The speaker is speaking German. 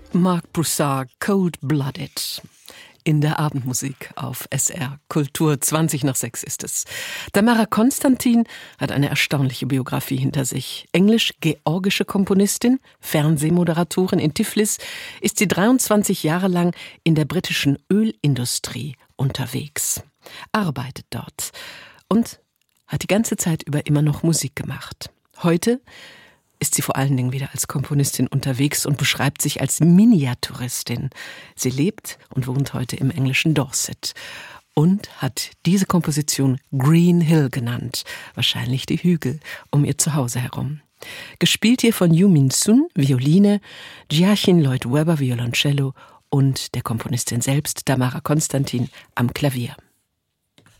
Marc Broussard, Cold-Blooded. In der Abendmusik auf SR Kultur, 5:20 ist es. Tamara Konstantin hat eine erstaunliche Biografie hinter sich. Englisch-georgische Komponistin, Fernsehmoderatorin in Tiflis, ist sie 23 Jahre lang in der britischen Ölindustrie unterwegs, arbeitet dort und hat die ganze Zeit über immer noch Musik gemacht. Heute ist sie vor allen Dingen wieder als Komponistin unterwegs und beschreibt sich als Miniaturistin. Sie lebt und wohnt heute im englischen Dorset und hat diese Komposition Green Hill genannt, wahrscheinlich die Hügel um ihr Zuhause herum. Gespielt hier von Yu Min Sun, Violine, Joachim Lloyd Webber, Violoncello und der Komponistin selbst, Tamara Konstantin, am Klavier.